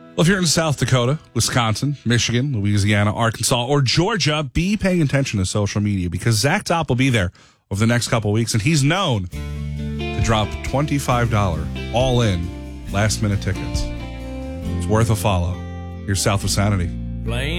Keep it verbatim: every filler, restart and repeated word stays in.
Well, if you're in South Dakota, Wisconsin, Michigan, Louisiana, Arkansas, or Georgia, be paying attention to social media because Zach Top will be there over the next couple of weeks, and he's known to drop twenty-five dollars all-in last-minute tickets. It's worth a follow. Here's South of Sanity. Blame